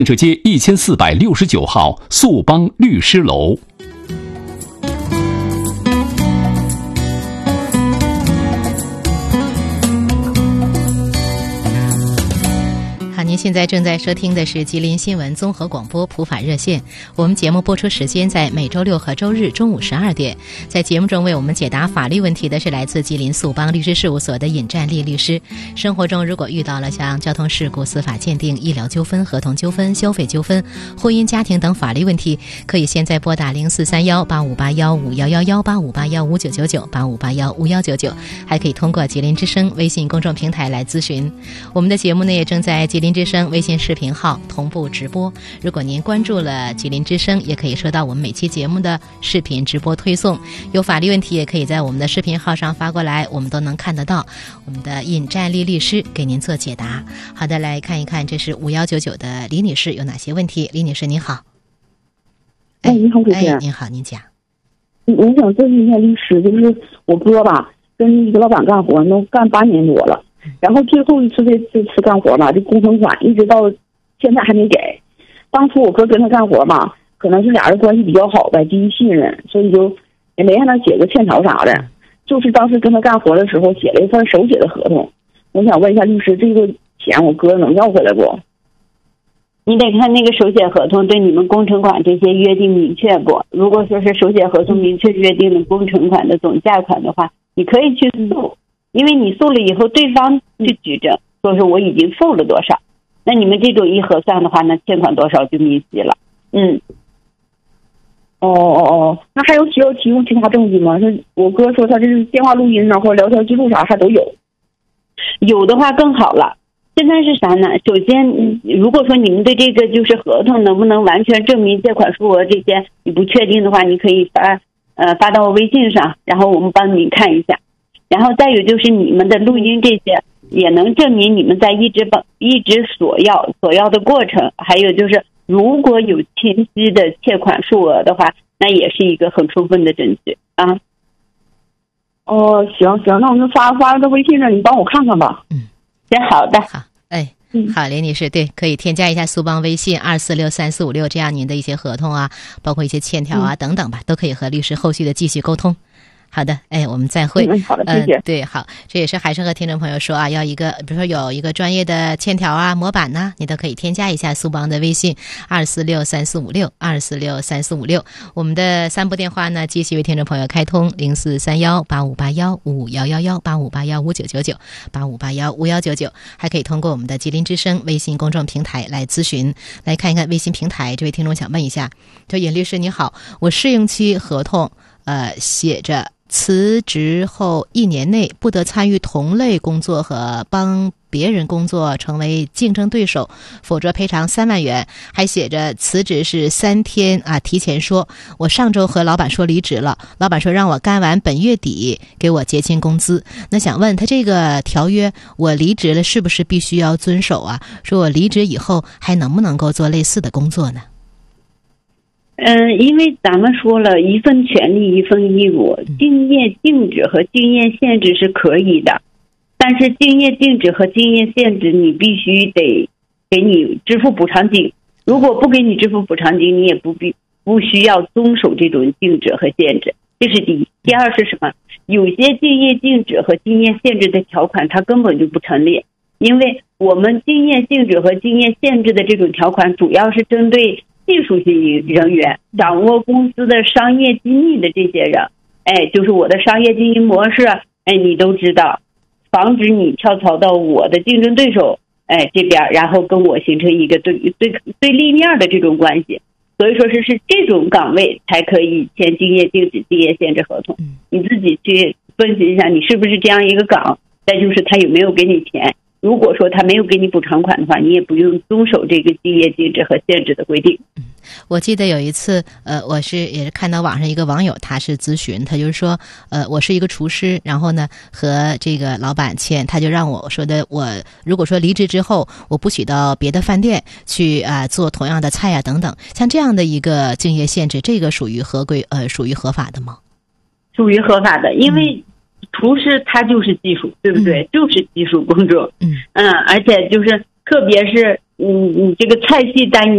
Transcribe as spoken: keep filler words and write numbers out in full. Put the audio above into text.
这街一千四百六十九号速邦律师楼。 您现在正在收听的是吉林新闻综合广播普法热线，我们节目播出时间在每周六和周日中午十二点。在节目中为我们解答法律问题的是来自吉林速邦律师事务所的尹占利律师。生活中如果遇到了像交通事故、司法鉴定、医疗纠纷、合同纠纷、消费纠纷、婚姻家庭等法律问题，可以现在拨打零四三幺八五八幺五幺幺幺八五八幺五九九九八五八幺五幺九九，还可以通过吉林之声微信公众平台来咨询。我们的节目呢也正在吉林之声微信视频号同步直播，如果您关注了吉林之声，也可以收到我们每期节目的视频直播推送。有法律问题也可以在我们的视频号上发过来，我们都能看得到，我们的尹占利律师给您做解答。好的，来看一看这是五幺九九的李女士有哪些问题。李女士您好。 哎，你好，主持人。 哎，您好，您讲。 我想咨询一下律师，就是我哥吧，跟一个老板干活，能干八年多了。然后最后一次这这次干活吧，这工程款一直到现在还没给。当初我哥跟他干活吧，可能是俩人关系比较好呗，基于信任，所以就也没让他写个欠条啥的。就是当时跟他干活的时候写了一份手写的合同。我想问一下律师，这个钱我哥能要回来不？ 你得看那个手写合同对你们工程款这些约定明确不？如果说是手写合同明确约定的工程款的总价款的话，你可以去诉。因为你诉了以后，对方去举证，说是我已经付了多少，那你们这种一核算的话，那欠款多少就明晰了。嗯， 哦哦哦，那还有需要提供其他证据吗？是我哥说他这是电话录音呢，或者聊天记录啥还都有， 有的话更好了。现在是啥呢？首先，如果说你们对这个就是合同能不能完全证明借款数额这些你不确定的话，你可以发呃发到微信上，然后我们帮您看一下。然后再有就是你们的录音这些也能证明你们在一直帮一直索要索要的过程，还有就是如果有清晰的借款数额的话，那也是一个很充分的证据啊。 哦，行行，那我们发发到微信上，你帮我看看吧。 嗯， 行，好的， 好，哎。好，林女士，对，可以添加一下速邦微信二四六三四五六，这样您的一些合同啊，包括一些欠条啊、嗯、等等吧，都可以和律师后续的继续沟通。好的，哎，我们再会。 嗯，好的，谢谢。 呃、对，好，这也是还是和听众朋友说啊，要一个，比如说有一个专业的欠条啊、模板呢，你都可以添加一下速邦的微信二四六三四五六二四六三四五六。我们的三部电话呢，继续为听众朋友开通零四三幺八五八幺五幺幺幺八五八幺五九九九八五八幺五幺九九，还可以通过我们的吉林之声微信公众平台来咨询。来看一看微信平台，这位听众想问一下，说尹律师你好，我试用期合同呃写着。辞职后一年内不得参与同类工作和帮别人工作成为竞争对手，否则赔偿三万元。还写着辞职是三天啊，提前说。我上周和老板说离职了，老板说让我干完本月底给我结清工资。那想问他这个条约，我离职了是不是必须要遵守啊？说我离职以后还能不能够做类似的工作呢？ 嗯，因为咱们说了一份权利一份义务，竞业禁止和竞业限制是可以的，但是竞业禁止和竞业限制你必须得给你支付补偿金，如果不给你支付补偿金，你也不必不需要遵守这种禁止和限制，这是第一。第二是什么？有些竞业禁止和竞业限制的条款它根本就不成立，因为我们竞业禁止和竞业限制的这种条款主要是针对技术性人员，掌握公司的商业机密的这些人，哎，就是我的商业经营模式，哎，你都知道，防止你跳槽到我的竞争对手，哎，这边，然后跟我形成一个对对对立面的这种关系，所以说是是这种岗位才可以签竞业禁止、竞业限制合同。你自己去分析一下，你是不是这样一个岗？再就是他有没有给你钱？如果说他没有给你补偿款的话，你也不用遵守这个竞业禁止和限制的规定。 嗯，我记得有一次，呃，我是也是看到网上一个网友，他是咨询，他就是说，呃，我是一个厨师，然后呢和这个老板签，他就让我说的，我如果说离职之后，我不许到别的饭店去啊、呃、做同样的菜啊等等，像这样的一个竞业限制，这个属于合规呃属于合法的吗？ 属于合法的，因为厨师他就是技术，对不对？嗯、就是技术工作。嗯嗯，而且就是特别是嗯你这个菜系单一。